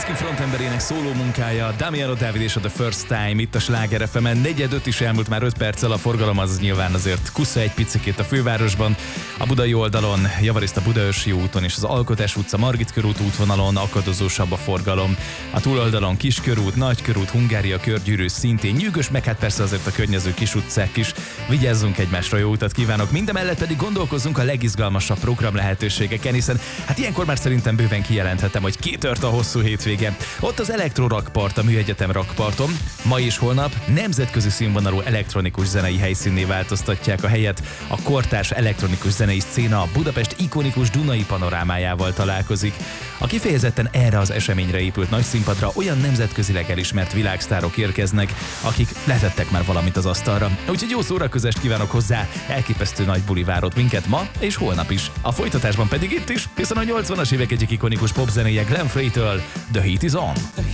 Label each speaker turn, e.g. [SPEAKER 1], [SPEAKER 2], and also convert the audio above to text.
[SPEAKER 1] Husky frontemberének szóló munkája, Damiano David és a The First Time itt a Sláger FM-en. 4:05 is elmúlt már 5 perccel, a forgalom az nyilván azért kusza egy picikét a fővárosban. A budai oldalon, javarészt a Budaörsi úton és az Alkotás utca Margit körút útvonalon akadozósabb a forgalom. A túloldalon Kiskörút, Nagykörút, Hungária körgyűrű szintén nyűgös, meg hát persze azért a környező kis utcák is. Vigyázzunk egymásra, jó utat kívánok! Mindemellett pedig gondolkozzunk a legizgalmasabb program lehetőségeken, hiszen hát ilyenkor már szerintem bőven kijelenthetem, hogy kitört a hosszú hétvége. Ott az Elektro Rakpart, a Műegyetem rakparton. Ma és holnap nemzetközi színvonalú elektronikus zenei helyszínné változtatják a helyet. A kortárs elektronikus zenei szcéna a Budapest ikonikus Dunai panorámájával találkozik. A kifejezetten erre az eseményre épült nagy színpadra olyan nemzetközileg elismert világsztárok érkeznek, akik letettek már valamit az asztalra. Úgyhogy jó szórakozást kívánok hozzá, elképesztő nagy buli várott minket ma és holnap is. A folytatásban pedig itt is, hiszen a 80-as évek egyik ikonikus popzenéje Glenn Frey-től The Heat is On.